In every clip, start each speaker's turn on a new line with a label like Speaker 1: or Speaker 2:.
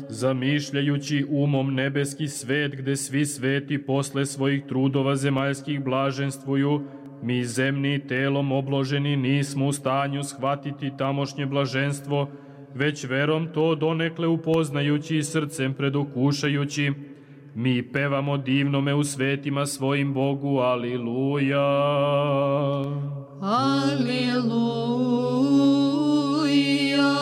Speaker 1: zamišljajući umom nebeski svet gde svi sveti posle svojih trudova zemaljskih blaženstvuju, mi zemni telom obloženi nismo u stanju shvatiti tamošnje blaženstvo, već verom to donekle upoznajući i srcem predokušajući, mi pevamo divnome u svetima svojim Bogu, aliluja.
Speaker 2: Aliluja.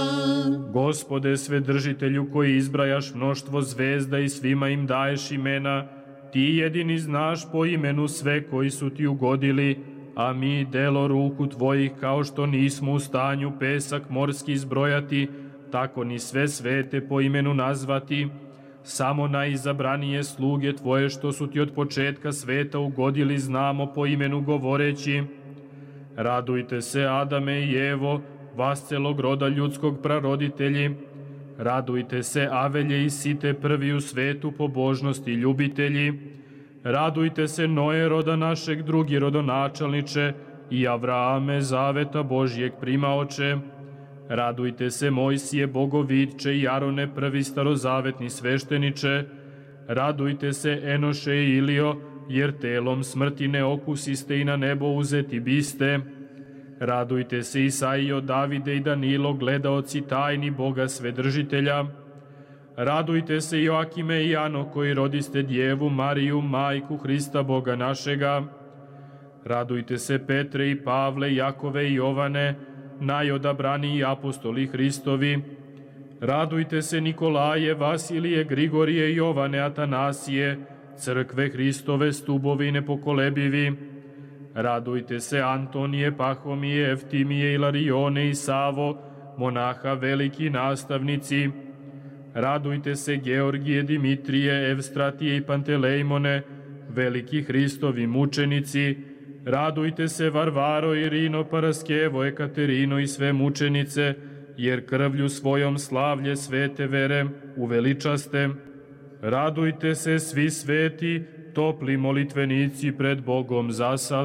Speaker 1: Gospode Svedržitelju, koji izbrajaš mnoštvo zvezda i svima im daješ imena, ti jedini znaš po imenu sve koji su ti ugodili, a mi delo ruku tvojih, kao što nismo u stanju pesak morski izbrojati, tako ni sve svete po imenu nazvati, samo najizabranije sluge tvoje što su ti od početka sveta ugodili znamo po imenu govoreći. Radujte se, Adame i Evo, vas celog roda ljudskog praroditelji. Radujte se, Avelje i Site, prvi u svetu pobožnosti ljubitelji. Radujte se, Noe, roda našeg, drugi rodonačelniče, i Avrame, zaveta Božijeg primaoče. Radujte se, Mojsije, bogovidče, i Arone, prvi starozavetni svešteniče. Radujte se, Enoše i Ilio, jer telom smrti ne okusiste i na nebo uzeti biste. Radujte se, Isaijo, Davide i Danilo, gledaoci tajni Boga Svedržitelja. Radujte se, Joakime i Jano, koji rodiste Djevu Mariju, majku Hrista Boga našega. Radujte se, Petre i Pavle, Jakove i Jovane, najodabraniji apostoli Hristovi. Radujte se, Nikolaje, Vasilije, Grigorije, Jovane, Atanasije, crkve Hristove, stubovi nepokolebivi. Radujte se, Antonije, Pahomije, Eftimije, Ilarione i Savo, monaha veliki nastavnici. Radujte se, Georgije, Dimitrije, Evstratije i Pantelejmone, veliki Hristovi mučenici. Radujte se, Varvaro, Irino, Paraskevo, Ekaterino i sve mučenice, jer krvlju svojom slavlje svete vere uveličaste. Radujte se, svi sveti, topli molitvenici pred Bogom zasav